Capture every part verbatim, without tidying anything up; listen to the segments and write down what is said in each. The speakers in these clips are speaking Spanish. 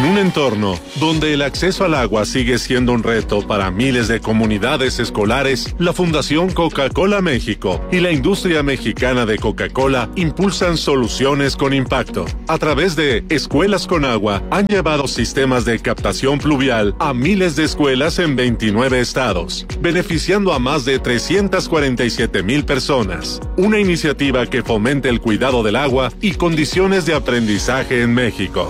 En un entorno donde el acceso al agua sigue siendo un reto para miles de comunidades escolares, la Fundación Coca-Cola México y la industria mexicana de Coca-Cola impulsan soluciones con impacto. A través de Escuelas con Agua, han llevado sistemas de captación pluvial a miles de escuelas en veintinueve estados, beneficiando a más de trescientas cuarenta y siete mil personas. Una iniciativa que fomente el cuidado del agua y condiciones de aprendizaje en México.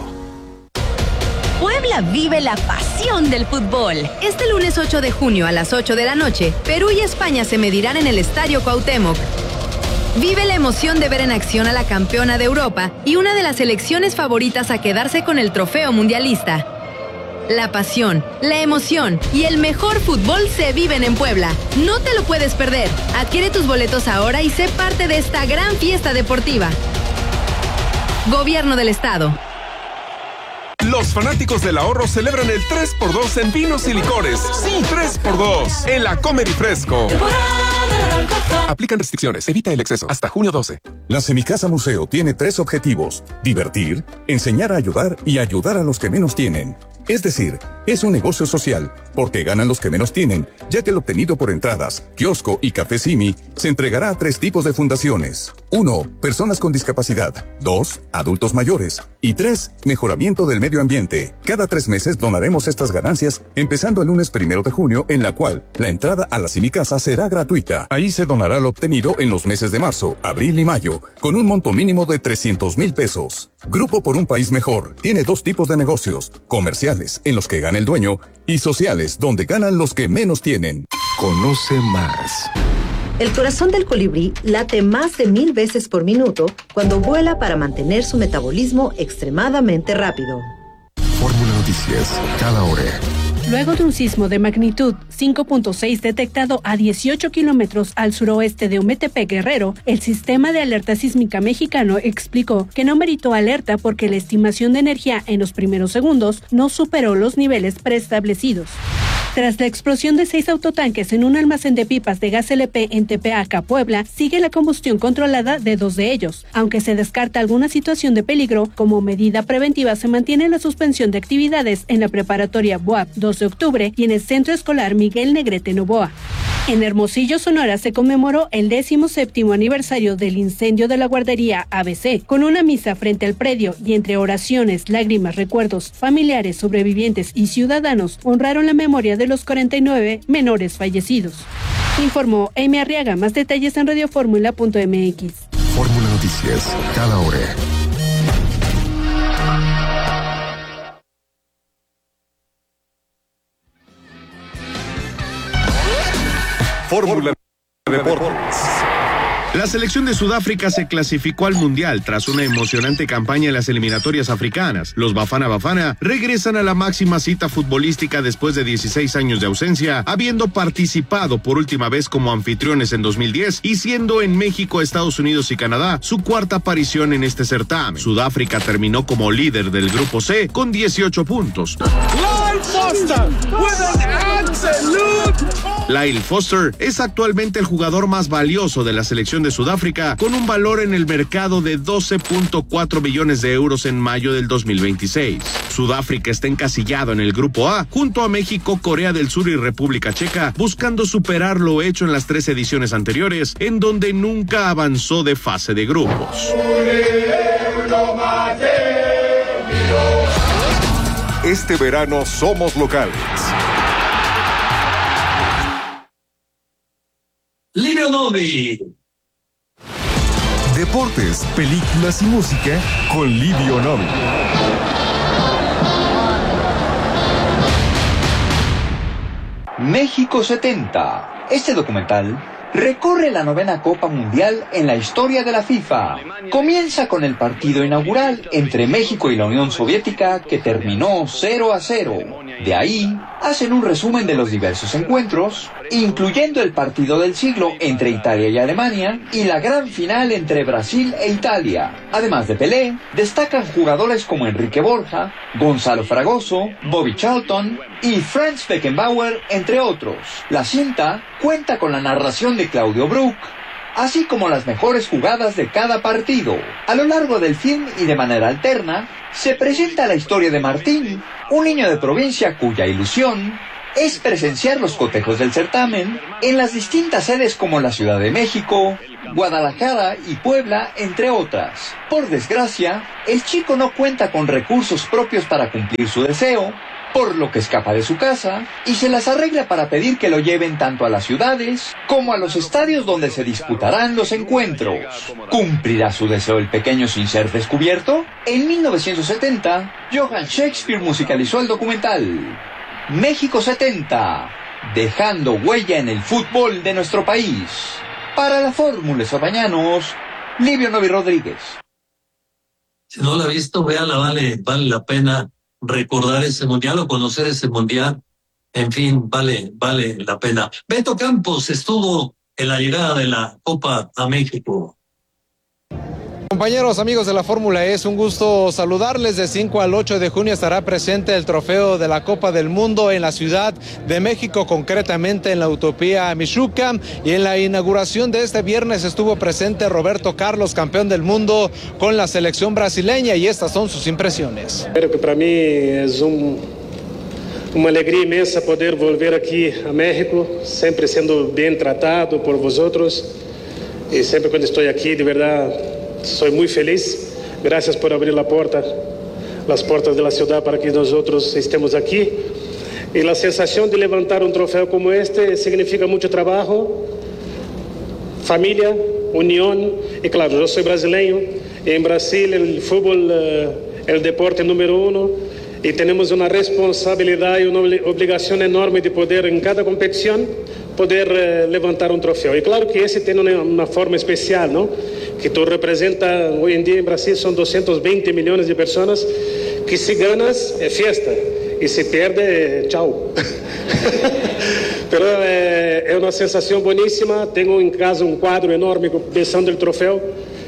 Puebla vive la pasión del fútbol. Este lunes ocho de junio a las ocho de la noche, Perú y España se medirán en el Estadio Cuauhtémoc. Vive la emoción de ver en acción a la campeona de Europa y una de las selecciones favoritas a quedarse con el trofeo mundialista. La pasión, la emoción y el mejor fútbol se viven en Puebla. No te lo puedes perder. Adquiere tus boletos ahora y sé parte de esta gran fiesta deportiva. Gobierno del Estado. Los fanáticos del ahorro celebran el tres por dos en vinos y licores. Sí, tres por dos en la Comer y Fresco. Aplican restricciones. Evita el exceso. Hasta junio doce. La Semicasa Museo tiene tres objetivos: divertir, enseñar a ayudar y ayudar a los que menos tienen. Es decir, es un negocio social, porque ganan los que menos tienen, ya que el obtenido por entradas, kiosco y café Simi se entregará a tres tipos de fundaciones. Uno, personas con discapacidad. Dos, adultos mayores. Y tres, mejoramiento del medio ambiente. Cada tres meses donaremos estas ganancias, empezando el lunes primero de junio, en la cual la entrada a la Semicasa será gratuita. Ahí se donará lo obtenido en los meses de marzo, abril y mayo, con un monto mínimo de trescientos mil pesos. Grupo por un país mejor tiene dos tipos de negocios: comerciales, en los que gana el dueño, y sociales, donde ganan los que menos tienen. Conoce más. El corazón del colibrí late más de mil veces por minuto cuando vuela para mantener su metabolismo extremadamente rápido. Fórmula Noticias, cada hora. Luego de un sismo de magnitud cinco punto seis detectado a dieciocho kilómetros al suroeste de Ometepec, Guerrero, el sistema de alerta sísmica mexicano explicó que no meritó alerta porque la estimación de energía en los primeros segundos no superó los niveles preestablecidos. Tras la explosión de seis autotanques en un almacén de pipas de gas L P en Tepeaca, Puebla, sigue la combustión controlada de dos de ellos. Aunque se descarta alguna situación de peligro, como medida preventiva se mantiene la suspensión de actividades en la preparatoria B U A P dos de octubre y en el Centro Escolar Miguel Negrete Novoa. En Hermosillo, Sonora, se conmemoró el décimo séptimo aniversario del incendio de la guardería A B C, con una misa frente al predio y entre oraciones, lágrimas, recuerdos, familiares, sobrevivientes y ciudadanos honraron la memoria de los cuarenta y nueve menores fallecidos. Informó Amy Arriaga. Más detalles en radioformula punto m x. Fórmula Noticias, cada hora. Fórmula Deportes. La selección de Sudáfrica se clasificó al Mundial tras una emocionante campaña en las eliminatorias africanas. Los Bafana Bafana regresan a la máxima cita futbolística después de dieciséis años de ausencia, habiendo participado por última vez como anfitriones en dos mil diez y siendo en México, Estados Unidos y Canadá su cuarta aparición en este certamen. Sudáfrica terminó como líder del Grupo C con dieciocho puntos. Lyle Foster es actualmente el jugador más valioso de la selección de Sudáfrica, con un valor en el mercado de doce punto cuatro millones de euros en mayo del dos mil veintiséis. Sudáfrica está encasillado en el Grupo A, junto a México, Corea del Sur y República Checa, buscando superar lo hecho en las tres ediciones anteriores, en donde nunca avanzó de fase de grupos. Este verano somos locales. Livio Novi. Deportes, películas y música con Livio Novi. México setenta. Este documental recorre la novena Copa Mundial en la historia de la FIFA. Comienza con el partido inaugural entre México y la Unión Soviética, que terminó cero a cero. De ahí, hacen un resumen de los diversos encuentros, incluyendo el partido del siglo entre Italia y Alemania y la gran final entre Brasil e Italia. Además de Pelé, destacan jugadores como Enrique Borja, Gonzalo Fragoso, Bobby Charlton y Franz Beckenbauer, entre otros. La cinta cuenta con la narración de Claudio Brook, así como las mejores jugadas de cada partido. A lo largo del film y de manera alterna, se presenta la historia de Martín, un niño de provincia cuya ilusión es presenciar los cotejos del certamen en las distintas sedes como la Ciudad de México, Guadalajara y Puebla, entre otras. Por desgracia, el chico no cuenta con recursos propios para cumplir su deseo, por lo que escapa de su casa y se las arregla para pedir que lo lleven tanto a las ciudades como a los estadios donde se disputarán los encuentros. ¿Cumplirá su deseo el pequeño sin ser descubierto? En mil novecientos setenta, Johann Shakespeare musicalizó el documental México setenta, dejando huella en el fútbol de nuestro país. Para la Fórmula Sabañanos, Livio Novi Rodríguez. Si no la ha visto, véala, vale, vale la pena recordar ese mundial o conocer ese mundial. En fin, vale, vale la pena. Beto Campos estuvo en la llegada de la Copa a México. Compañeros, amigos de la Fórmula E, es un gusto saludarles. De cinco al ocho de junio estará presente el trofeo de la Copa del Mundo en la Ciudad de México, concretamente en la Utopía Michuca, y en la inauguración de este viernes estuvo presente Roberto Carlos, campeón del mundo con la selección brasileña, y estas son sus impresiones. Creo que para mí es un, una alegría inmensa poder volver aquí a México, siempre siendo bien tratado por vosotros, y siempre cuando estoy aquí, de verdad, soy muy feliz. Gracias por abrir la puerta, las puertas de la ciudad para que nosotros estemos aquí. Y la sensación de levantar un trofeo como este significa mucho trabajo, familia, unión. Y claro, yo soy brasileño. En Brasil el fútbol es uh, el deporte número uno. Y tenemos una responsabilidad y una obligación enorme de poder, en cada competición, poder uh, levantar un trofeo. Y claro que ese tiene una, una forma especial, ¿no? Que tú representas, hoy en día en Brasil son doscientos veinte millones de personas, que si ganas es fiesta y si pierde, chao. Pero eh, es una sensación buenísima. Tengo en casa un cuadro enorme besando el trofeo,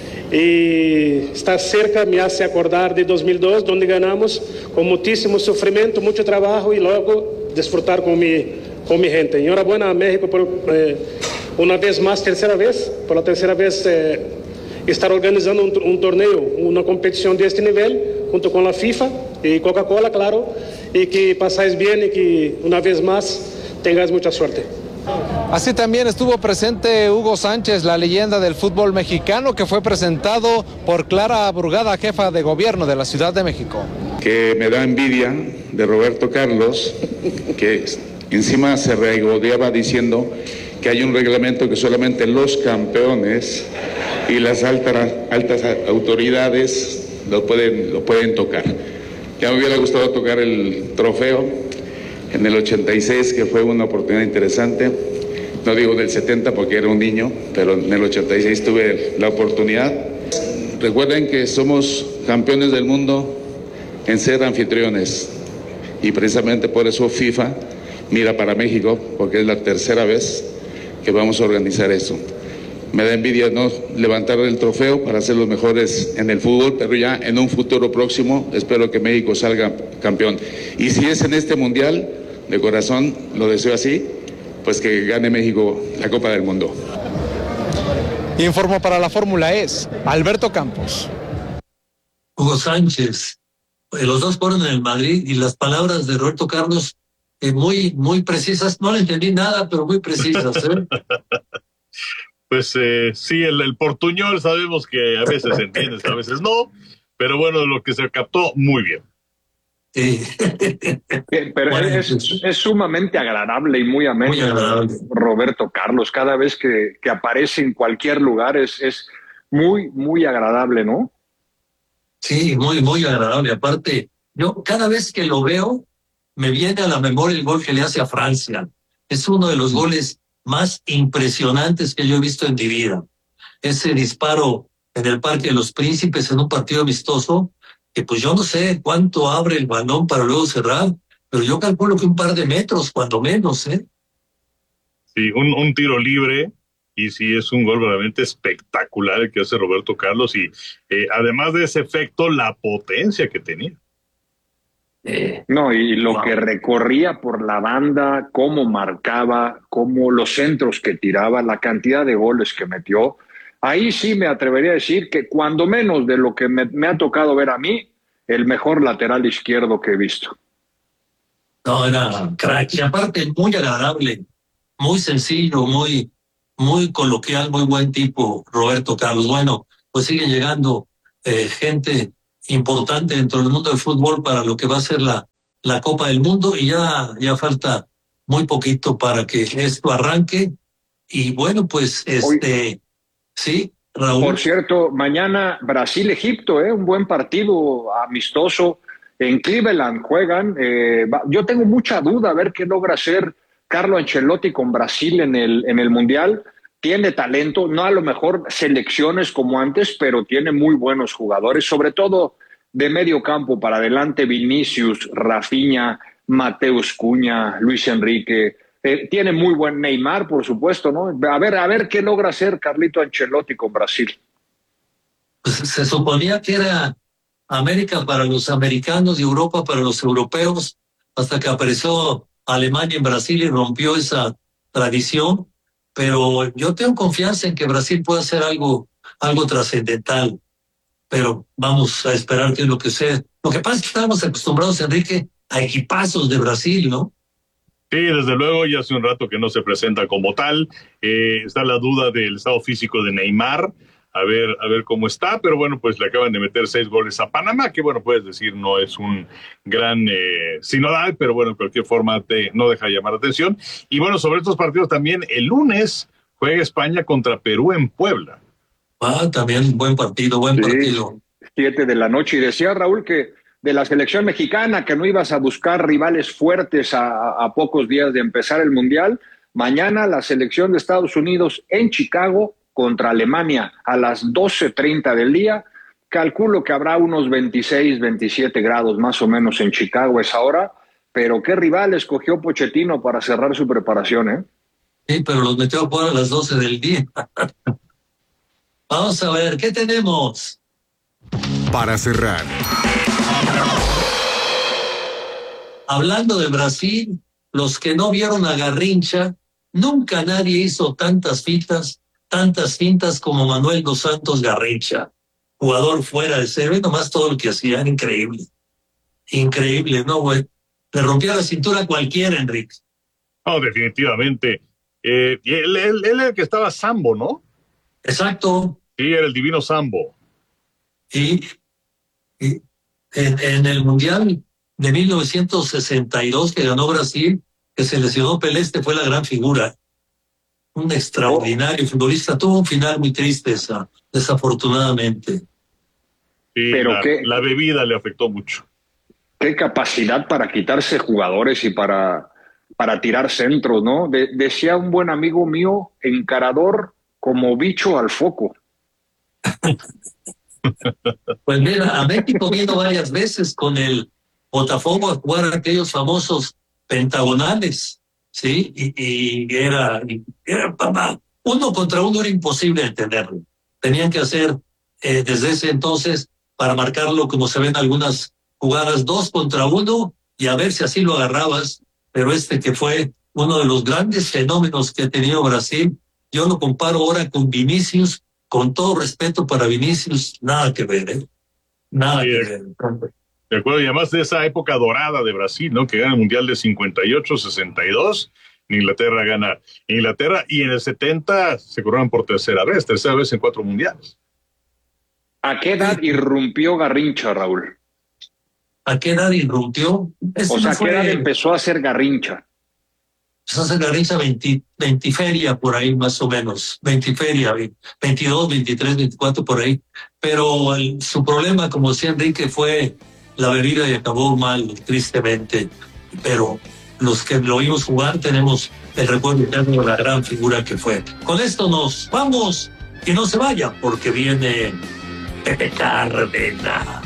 y estar cerca me hace acordar de dos mil dos, donde ganamos con muchísimo sufrimiento, mucho trabajo, y luego disfrutar con mi, con mi gente. Enhorabuena a México por eh, una vez más, tercera vez, por la tercera vez eh, estar organizando un, un torneo, una competición de este nivel, junto con la FIFA y Coca-Cola, claro, y que pasáis bien y que una vez más tengáis mucha suerte. Así también estuvo presente Hugo Sánchez, la leyenda del fútbol mexicano, que fue presentado por Clara Burgada, jefa de gobierno de la Ciudad de México. Que me da envidia de Roberto Carlos, que encima se regodeaba diciendo que hay un reglamento que solamente los campeones y las altas, altas autoridades lo pueden, lo pueden tocar. Ya me hubiera gustado tocar el trofeo en el ochenta y seis, que fue una oportunidad interesante. No digo del setenta porque era un niño, pero en el ochenta y seis tuve la oportunidad. Recuerden que somos campeones del mundo en ser anfitriones, y precisamente por eso FIFA mira para México, porque es la tercera vez que vamos a organizar eso. Me da envidia no levantar el trofeo para ser los mejores en el fútbol, pero ya en un futuro próximo espero que México salga campeón. Y si es en este mundial, de corazón lo deseo así, pues que gane México la Copa del Mundo. Informo para la Fórmula E, Alberto Campos. Hugo Sánchez, los dos fueron en el Madrid, y las palabras de Roberto Carlos eh, muy, muy precisas. No le entendí nada, pero muy precisas, ¿eh? Pues eh, sí, el, el portuñol sabemos que a veces entiendes, a veces no, pero bueno, lo que se captó, muy bien. Sí. Pero bueno, es, es sumamente agradable y muy ameno, muy agradable. Roberto Carlos, cada vez que, que aparece en cualquier lugar es, es muy, muy agradable, ¿no? Sí, muy, muy agradable. Aparte, yo cada vez que lo veo, me viene a la memoria el gol que le hace a Francia. Es uno de los goles más impresionantes que yo he visto en mi vida. Ese disparo en el Parque de los Príncipes en un partido amistoso, que pues yo no sé cuánto abre el balón para luego cerrar, pero yo calculo que un par de metros, cuando menos, ¿eh? Sí, un, un tiro libre, y sí, es un gol realmente espectacular el que hace Roberto Carlos, y eh, además de ese efecto, la potencia que tenía. Eh, no, y lo wow. que recorría por la banda, cómo marcaba, cómo los centros que tiraba, la cantidad de goles que metió. Ahí sí me atrevería a decir que cuando menos de lo que me, me ha tocado ver a mí, el mejor lateral izquierdo que he visto. No, era crack. Y aparte, muy agradable, muy sencillo, muy, muy coloquial, muy buen tipo, Roberto Carlos. Bueno, pues sigue llegando eh, gente importante dentro del mundo del fútbol para lo que va a ser la, la Copa del Mundo, y ya, ya falta muy poquito para que esto arranque. Y bueno, pues este, Hoy, sí, Raúl. Por cierto, mañana Brasil-Egipto, ¿eh? Un buen partido amistoso. En Cleveland juegan. Eh, yo tengo mucha duda a ver qué logra hacer Carlo Ancelotti con Brasil en el, en el Mundial. Tiene talento, no a lo mejor selecciones como antes, pero tiene muy buenos jugadores, sobre todo de medio campo para adelante: Vinicius, Rafinha, Mateus Cunha, Luis Enrique. Eh, tiene muy buen Neymar, por supuesto, ¿no? A ver, a ver qué logra hacer Carlito Ancelotti con Brasil. Pues se suponía que era América para los americanos y Europa para los europeos, hasta que apareció Alemania en Brasil y rompió esa tradición. Pero yo tengo confianza en que Brasil pueda hacer algo, algo trascendental. Pero vamos a esperar qué es lo que sea. Lo que pasa es que estábamos acostumbrados, Enrique, a equipazos de Brasil, ¿no? Sí, desde luego, ya hace un rato que no se presenta como tal. Eh, está la duda del estado físico de Neymar. A ver, a ver cómo está, pero bueno, pues le acaban de meter seis goles a Panamá, que bueno, puedes decir no es un gran eh, sinodal, pero bueno, de cualquier forma te, no deja de llamar la atención. Y bueno, sobre estos partidos también, el lunes juega España contra Perú en Puebla. Ah, también buen partido, buen sí, partido. Siete de la noche, y decía Raúl que de la selección mexicana, que no ibas a buscar rivales fuertes a, a pocos días de empezar el Mundial. Mañana la selección de Estados Unidos en Chicago contra Alemania a las doce treinta del día. Calculo que habrá unos veintiséis, veintisiete grados más o menos en Chicago a esa hora, pero qué rival escogió Pochettino para cerrar su preparación, ¿eh? Sí, pero los metió a jugar a las doce del día. Vamos a ver, ¿qué tenemos? Para cerrar. Hablando de Brasil, los que no vieron a Garrincha, nunca nadie hizo tantas fitas tantas fintas como Manuel dos Santos Garrincha, jugador fuera de serie, nomás todo lo que hacía, era increíble, increíble, ¿no, güey? Le rompía la cintura a cualquiera, Enrique. No, definitivamente. Eh, él, él, él era el que estaba Sambo, ¿no? Exacto. Sí, era el divino Sambo. Y, y en, en el Mundial de mil novecientos sesenta y dos que ganó Brasil, que se lesionó Pelé, este fue la gran figura. Un extraordinario oh. futbolista. Tuvo un final muy triste, esa, desafortunadamente. Sí, pero la, qué, la bebida le afectó mucho. Qué capacidad para quitarse jugadores y para, para tirar centros, ¿no? De, decía un buen amigo mío, encarador como bicho al foco. Pues mira, a México vino varias veces con el Botafogo a jugar aquellos famosos pentagonales. Sí, y, y era, y era papá, uno contra uno era imposible entenderlo. Tenían que hacer eh, desde ese entonces, para marcarlo como se ven algunas jugadas, dos contra uno, y a ver si así lo agarrabas. Pero este que fue uno de los grandes fenómenos que ha tenido Brasil, yo lo comparo ahora con Vinicius, con todo respeto para Vinicius, nada que ver, ¿eh? Nada sí, que ver. De acuerdo, y además de esa época dorada de Brasil, ¿no? Que gana el Mundial de cincuenta y ocho, sesenta y dos, Inglaterra gana Inglaterra, y en el setenta se coronan por tercera vez, tercera vez en cuatro mundiales. ¿A qué edad irrumpió Garrincha, Raúl? ¿A qué edad irrumpió? Este o sea, ¿a qué edad empezó a hacer Garrincha? Empezó a hacer Garrincha veinte, veinte feria, por ahí más o menos, veinte feria, veintidós, veintitrés, veinticuatro, por ahí. Pero el, su problema, como decía Enrique, fue la bebida y acabó mal, tristemente. Pero los que lo vimos jugar tenemos el recuerdo de la gran figura que fue. Con esto nos vamos, que no se vaya, porque viene Pepe Cárdenas.